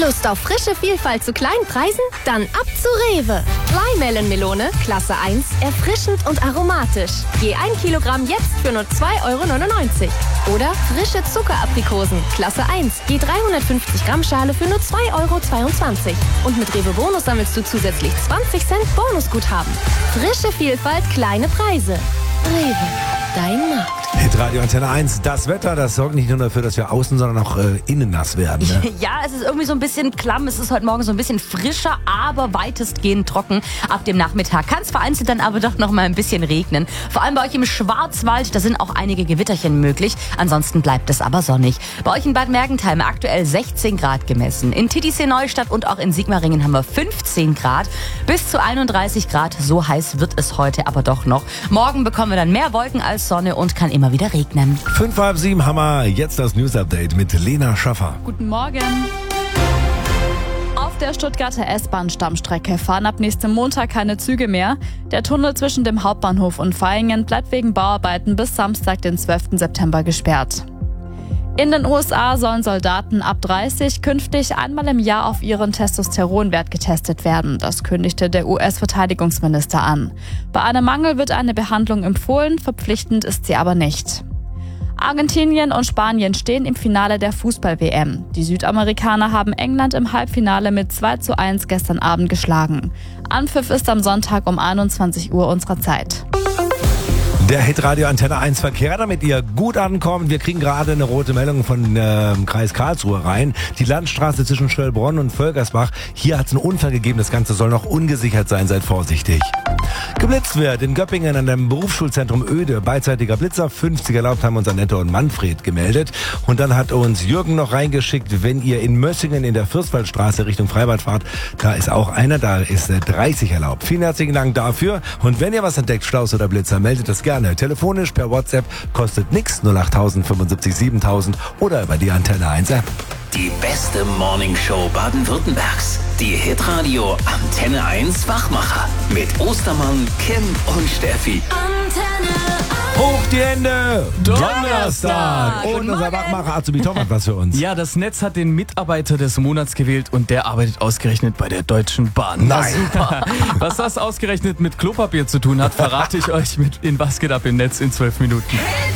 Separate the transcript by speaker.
Speaker 1: Lust auf frische Vielfalt zu kleinen Preisen? Dann ab zu Rewe. Flymelon-Melone, Klasse 1, erfrischend und aromatisch. Je 1 Kilogramm jetzt für nur 2,99 €. Oder frische Zuckeraprikosen, Klasse 1, je 350 Gramm Schale für nur 2,22 €. Und mit Rewe Bonus sammelst du zusätzlich 20 Cent Bonusguthaben. Frische Vielfalt, kleine Preise. Rewe, dein Markt.
Speaker 2: Hitradio Antenne 1, das Wetter, das sorgt nicht nur dafür, dass wir außen, sondern auch innen nass werden. Ne?
Speaker 3: Ja, es ist irgendwie so ein bisschen klamm. Es ist heute Morgen so ein bisschen frischer, aber weitestgehend trocken. Ab dem Nachmittag kann es vereinzelt dann aber doch noch mal ein bisschen regnen. Vor allem bei euch im Schwarzwald, da sind auch einige Gewitterchen möglich. Ansonsten bleibt es aber sonnig. Bei euch in Bad Mergentheim aktuell 16 Grad gemessen. In Titisee Neustadt und auch in Sigmaringen haben wir 15 Grad. Bis zu 31 Grad, so heiß wird es heute aber doch noch. Morgen bekommen wir dann mehr Wolken als Sonne und kann immer wieder regnen.
Speaker 2: 5:30 haben wir jetzt das News-Update mit Lena Schaffer.
Speaker 4: Guten Morgen. Auf der Stuttgarter S-Bahn-Stammstrecke fahren ab nächstem Montag keine Züge mehr. Der Tunnel zwischen dem Hauptbahnhof und Vaihingen bleibt wegen Bauarbeiten bis Samstag, den 12. September gesperrt. In den USA sollen Soldaten ab 30 künftig einmal im Jahr auf ihren Testosteronwert getestet werden. Das kündigte der US-Verteidigungsminister an. Bei einem Mangel wird eine Behandlung empfohlen, verpflichtend ist sie aber nicht. Argentinien und Spanien stehen im Finale der Fußball-WM. Die Südamerikaner haben England im Halbfinale mit 2:1 gestern Abend geschlagen. Anpfiff ist am Sonntag um 21 Uhr unserer Zeit.
Speaker 2: Der Hitradio Antenne 1 Verkehr, damit ihr gut ankommt. Wir kriegen gerade eine rote Meldung von Kreis Karlsruhe rein. Die Landstraße zwischen Schöllbronn und Völkersbach. Hier hat es einen Unfall gegeben. Das Ganze soll noch ungesichert sein. Seid vorsichtig. Geblitzt wird in Göppingen an dem Berufsschulzentrum Oede. Beidseitiger Blitzer, 50 erlaubt, haben uns Annette und Manfred gemeldet. Und dann hat uns Jürgen noch reingeschickt, wenn ihr in Mössingen in der Fürstwaldstraße Richtung Freibad fahrt, da ist auch einer, da ist 30 erlaubt. Vielen herzlichen Dank dafür. Und wenn ihr was entdeckt, Staus oder Blitzer, meldet das gerne. Telefonisch per WhatsApp, kostet nix, 08000 75 7000 oder über die Antenne 1 App.
Speaker 5: Die beste Morningshow Baden-Württembergs. Die Hitradio Antenne 1 Wachmacher. Mit Ostermann, Kim und Steffi.
Speaker 1: Antenne 1.
Speaker 2: Hoch die Hände! Donnerstag! Und unser Wachmacher Azubi Tom hat was für uns.
Speaker 6: Ja, das Netz hat den Mitarbeiter des Monats gewählt und der arbeitet ausgerechnet bei der Deutschen Bahn.
Speaker 2: Nein!
Speaker 6: Was das ausgerechnet mit Klopapier zu tun hat, verrate ich euch in Was geht ab im Netz in 12 Minuten.